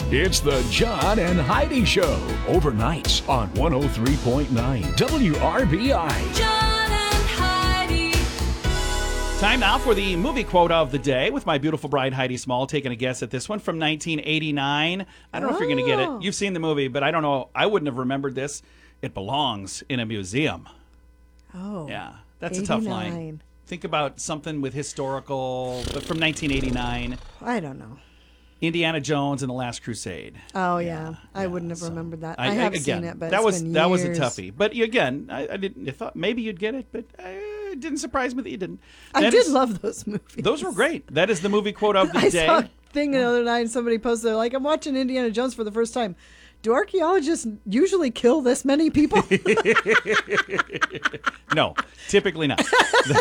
It's the John and Heidi Show, overnights on 103.9 WRBI. John and Heidi. Time now for the movie quote of the day with my beautiful bride Heidi Small taking a guess at this one from 1989. I don't know if you're going to get it. You've seen the movie, but I don't know. I wouldn't have remembered this. It belongs in a museum. Oh. Yeah, that's a tough line. 89. Think about something with historical, but from 1989. I don't know. Indiana Jones and the Last Crusade. Oh yeah, I wouldn't have remembered that. I have again, seen it, but that it's was been that was a years. toughie. But again, I didn't. I thought maybe you'd get it, but it didn't surprise me that you didn't. I That did is- love those movies. Those were great. That is the movie quote of the I day. saw a thing the other night, and somebody posted like, "I'm watching Indiana Jones for the first time. Do archaeologists usually kill this many people?" No, typically not.